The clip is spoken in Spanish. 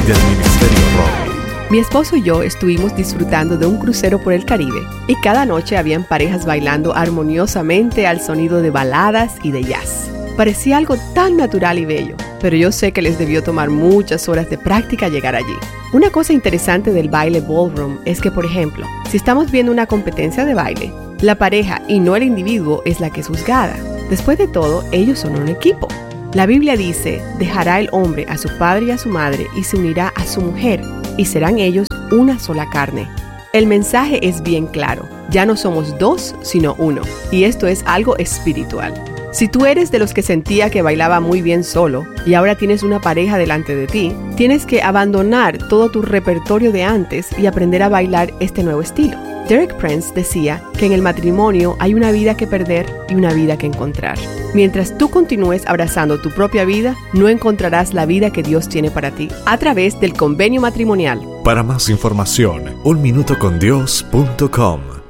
del Ministerio Robbie. Mi esposo y yo estuvimos disfrutando de un crucero por el Caribe y cada noche habían parejas bailando armoniosamente al sonido de baladas y de jazz. Parecía algo tan natural y bello, pero yo sé que les debió tomar muchas horas de práctica llegar allí. Una cosa interesante del baile ballroom es que, por ejemplo, si estamos viendo una competencia de baile, la pareja y no el individuo es la que es juzgada. Después de todo, ellos son un equipo. La Biblia dice, dejará el hombre a su padre y a su madre y se unirá a su mujer, y serán ellos una sola carne. El mensaje es bien claro, ya no somos dos, sino uno, y esto es algo espiritual. Si tú eres de los que sentía que bailaba muy bien solo y ahora tienes una pareja delante de ti, tienes que abandonar todo tu repertorio de antes y aprender a bailar este nuevo estilo. Derek Prince decía que en el matrimonio hay una vida que perder y una vida que encontrar. Mientras tú continúes abrazando tu propia vida, no encontrarás la vida que Dios tiene para ti a través del convenio matrimonial. Para más información, unminutocondios.com.